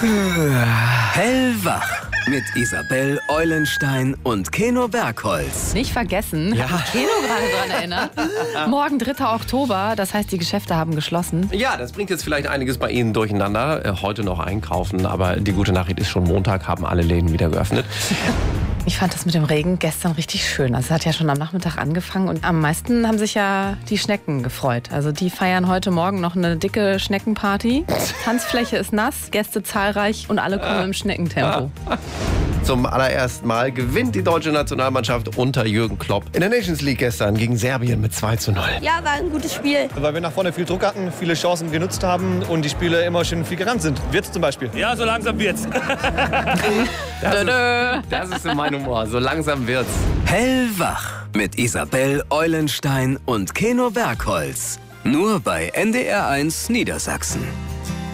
Hellwach mit Isabel Eulenstein und Keno Bergholz. Nicht vergessen, Ja. hat Keno gerade dran erinnert. Morgen 3. Oktober, das heißt, die Geschäfte haben geschlossen. Ja, das bringt jetzt vielleicht einiges bei Ihnen durcheinander. Heute noch einkaufen, aber die gute Nachricht ist schon Montag, haben alle Läden wieder geöffnet. Ich fand das mit dem Regen gestern richtig schön. Also es hat ja schon am Nachmittag angefangen und am meisten haben sich ja die Schnecken gefreut. Also die feiern heute Morgen noch eine dicke Schneckenparty. Tanzfläche ist nass, Gäste zahlreich und alle kommen im Schneckentempo. Zum allerersten Mal gewinnt die deutsche Nationalmannschaft unter Jürgen Klopp in der Nations League gestern gegen Serbien mit 2:0. Ja, war ein gutes Spiel. Weil wir nach vorne viel Druck hatten, viele Chancen genutzt haben und die Spieler immer schön viel gerannt sind. Wirtz zum Beispiel. Ja, so langsam wird's. Das ist mein Humor. So langsam wird's. Hellwach mit Isabel Eulenstein und Keno Bergholz. Nur bei NDR1 Niedersachsen.